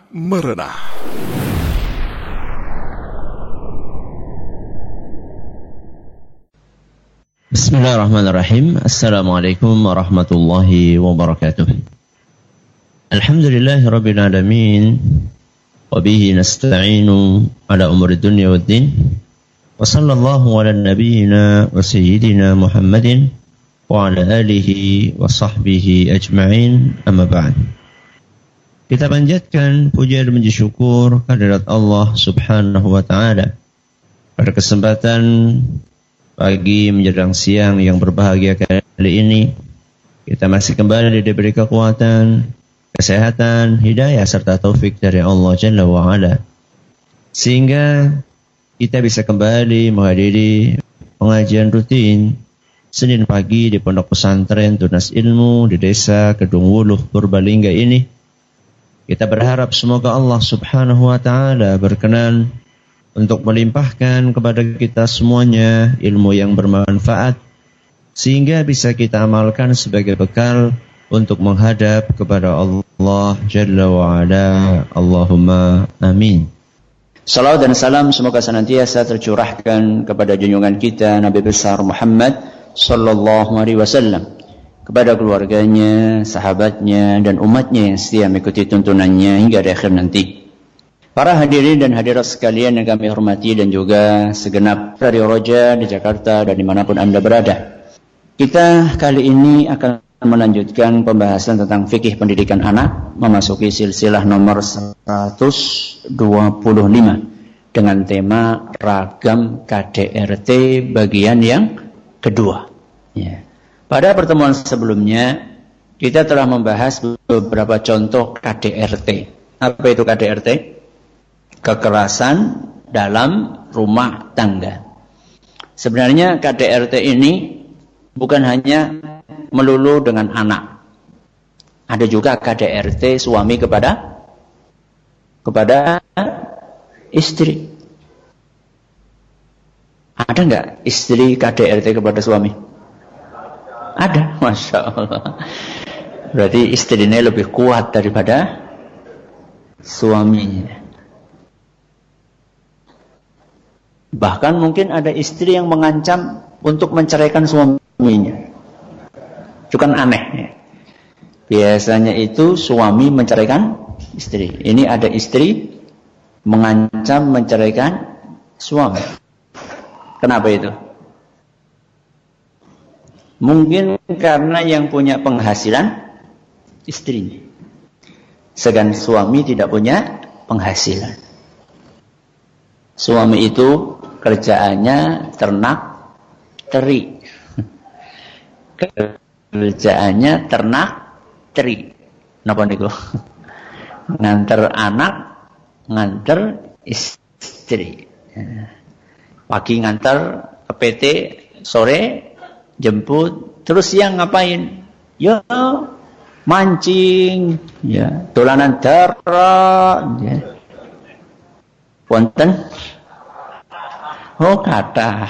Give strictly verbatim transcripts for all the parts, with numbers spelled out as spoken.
merenah. Bismillahirrahmanirrahim. Assalamualaikum warahmatullahi wabarakatuh. Alhamdulillahi rabbil alamin. Wabihi nasta'inu ala umuri dunya waddin. Wa sallallahu ala nabiyyina wa sayyidina Muhammadin wa ala alihi wa sahbihi ajma'in, amma ba'd. Kita panjatkan puja dan puji syukur kehadirat Allah Subhanahu wa ta'ala pada kesempatan pagi menjelang siang yang berbahagia kali ini. Kita masih kembali diberi kekuatan, kesehatan, hidayah serta taufik dari Allah Jalla wa Ala, sehingga kita bisa kembali menghadiri pengajian rutin Senin pagi di Pondok Pesantren Tunas Ilmu di Desa Kedung Wuluh, Purbalingga ini. Kita berharap semoga Allah Subhanahu wa ta'ala berkenan untuk melimpahkan kepada kita semuanya ilmu yang bermanfaat, sehingga bisa kita amalkan sebagai bekal untuk menghadap kepada Allah Jalla wa Ala. Allahumma amin. Salawat dan salam semoga senantiasa tercurahkan kepada junjungan kita Nabi besar Muhammad sallallahu alaihi wasallam, kepada keluarganya, sahabatnya, dan umatnya yang setia mengikuti tuntunannya hingga di akhir nanti. Para hadirin dan hadirat sekalian yang kami hormati, dan juga segenap Radio Roja di Jakarta dan dimanapun Anda berada, kita kali ini akan melanjutkan pembahasan tentang fikih pendidikan anak, memasuki silsilah nomor seratus dua puluh lima dengan tema ragam K D R T bagian yang kedua. Ya. Pada pertemuan sebelumnya kita telah membahas beberapa contoh K D R T. Apa itu K D R T? Kekerasan dalam rumah tangga. Sebenarnya K D R T ini bukan hanya melulu dengan anak. Ada juga K D R T suami kepada kepada istri. Ada nggak istri K D R T kepada suami? Ada, Masya Allah. Berarti istrinya lebih kuat daripada suaminya. Bahkan mungkin ada istri yang mengancam untuk menceraikan suaminya. Itu kan aneh. Biasanya itu suami menceraikan istri. Ini ada istri mengancam menceraikan suami. Kenapa itu? Mungkin karena yang punya penghasilan istrinya, sedangkan suami tidak punya penghasilan. Suami itu kerjaannya ternak teri. Kerjaannya ternak teri. Napa niku? Nganter anak, nganter istri. Pagi nganter ke P T, sore jemput, terus siang ngapain? Ya mancing, ya dolanan darat, ya. Wonten? Oh kata.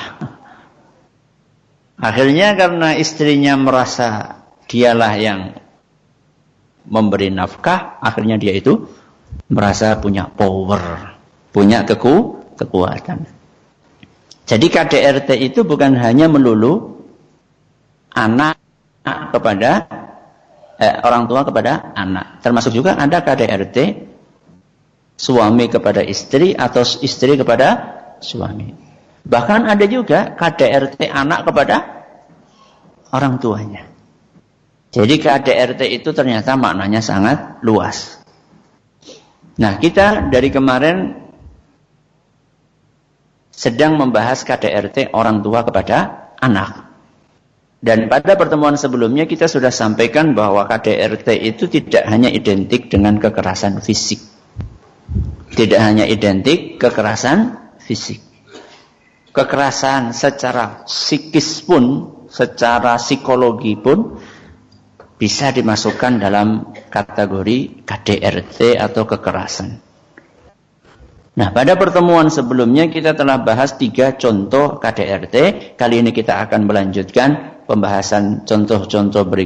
Akhirnya karena istrinya merasa dialah yang memberi nafkah, akhirnya dia itu merasa punya power, punya keku, kekuatan. Jadi K D R T itu bukan hanya melulu anak kepada eh, orang tua kepada anak, termasuk juga ada K D R T suami kepada istri atau istri kepada suami. Bahkan ada juga K D R T anak kepada orang tuanya. Jadi K D R T itu ternyata maknanya sangat luas. Nah, kita dari kemarin sedang membahas K D R T orang tua kepada anak. Dan pada pertemuan sebelumnya kita sudah sampaikan bahwa K D R T itu tidak hanya identik dengan kekerasan fisik. Tidak hanya identik kekerasan fisik. Kekerasan secara psikis pun, secara psikologi pun bisa dimasukkan dalam kategori K D R T atau kekerasan. Nah, pada pertemuan sebelumnya kita telah bahas tiga contoh K D R T. Kali ini kita akan melanjutkan pembahasan contoh-contoh berikutnya.